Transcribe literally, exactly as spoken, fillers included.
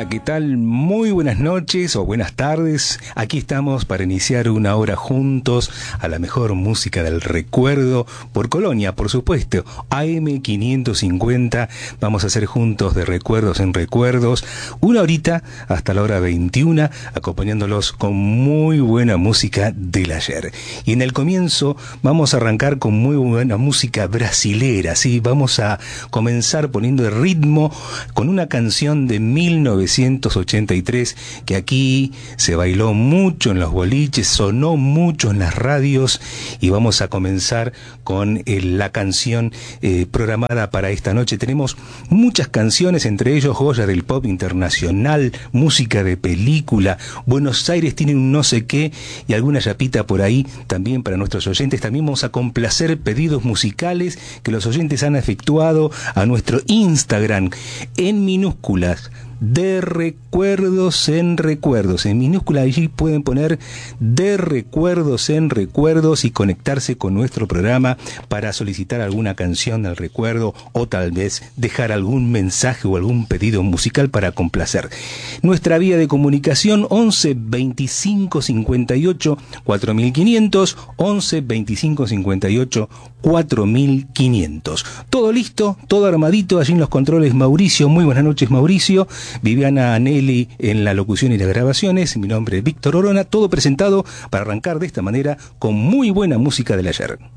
Hola, ¿qué tal? Muy buenas noches o buenas tardes. Aquí estamos para iniciar una hora juntos a la mejor música del recuerdo por Colonia, por supuesto. A M quinientos cincuenta, vamos a hacer juntos de recuerdos en recuerdos, una horita hasta la hora veintiuna, acompañándolos con muy buena música del ayer. Y en el comienzo vamos a arrancar con muy buena música brasilera, ¿sí? Vamos a comenzar poniendo el ritmo con una canción de mil novecientos ochenta y tres que aquí se bailó mucho en los boliches, sonó mucho en las radios, y vamos a comenzar con eh, la canción eh, programada para esta noche. Tenemos muchas canciones, entre ellos joya del pop internacional, música de película. Buenos Aires tiene un no sé qué y alguna yapita por ahí también para nuestros oyentes. También vamos a complacer pedidos musicales que los oyentes han efectuado a nuestro Instagram en minúsculas, de recuerdos en recuerdos, en minúscula. Allí pueden poner de recuerdos en recuerdos y conectarse con nuestro programa para solicitar alguna canción del recuerdo o tal vez dejar algún mensaje o algún pedido musical para complacer. Nuestra vía de comunicación once veinticinco cincuenta y ocho cuatro mil quinientos, once veinticinco cincuenta y ocho cuatro mil quinientos. Todo listo, todo armadito, allí en los controles Mauricio. Muy buenas noches, Mauricio. Viviana Anelli en la locución y las grabaciones. Mi nombre es Víctor Orona. Todo presentado para arrancar de esta manera con muy buena música del ayer.